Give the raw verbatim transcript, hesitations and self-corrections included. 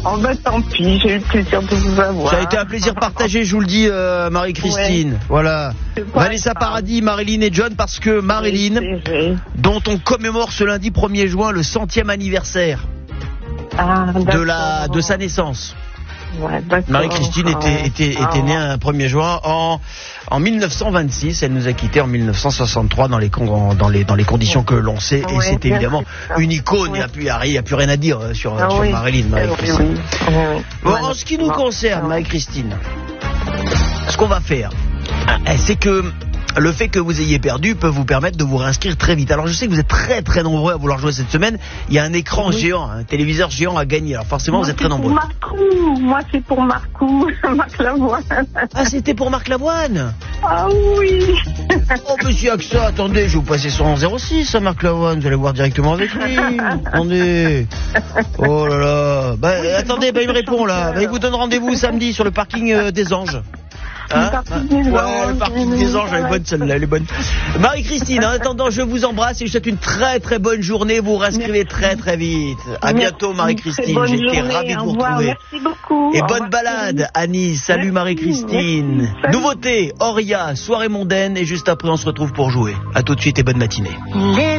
Oh bah tant pis, j'ai eu le plaisir de vous avoir. Ça a été un plaisir partagé, je vous le dis, euh, Marie-Christine. Ouais. Voilà. Vanessa Paradis, Marilyn et John, parce que Marilyn, oui, dont on commémore ce lundi premier juin le centième anniversaire ah, de, la, de sa naissance. Ouais, Marie-Christine était, ouais. était, était ah, née un premier juin en, en mille neuf cent vingt-six. Elle nous a quittés en mille neuf cent soixante-trois dans les, dans les, dans les conditions que l'on sait. Et ouais, c'était évidemment une icône. Il n'y a, a, a plus rien à dire sur, ah, sur oui. Marilyn. Marie-Christine. Oui, oui. Oui. Bon, ouais, en ce qui nous concerne, Marie-Christine, ce qu'on va faire, c'est que le fait que vous ayez perdu peut vous permettre de vous réinscrire très vite. Alors je sais que vous êtes très très nombreux à vouloir jouer cette semaine. Il y a un écran oui. géant, un téléviseur géant à gagner. Alors forcément moi, vous êtes très nombreux. Marcou. Moi c'est pour Marcou, Marc Lavoine. Ah c'était pour Marc Lavoine. Ah oui. Oh monsieur Axa, attendez, je vais vous passer son zéro six à Marc Lavoine. Vous allez voir directement avec lui. Attendez. Oh là là. Bah oui, attendez, bah, il me répond là. Bah, il vous donne rendez-vous samedi sur le parking euh, des Anges. Hein ouais, le parking des Anges, elle est bonne celle-là, elle est bonne. Marie-Christine, en attendant, je vous embrasse et je vous souhaite une très très bonne journée. Vous vous réinscrivez très très vite. À merci, bientôt Marie-Christine, j'étais ravi de vous retrouver. Merci beaucoup. Et bonne balade à Nice. Salut Marie-Christine. Nouveauté, Oria, soirée mondaine et juste après on se retrouve pour jouer. À tout de suite et bonne matinée.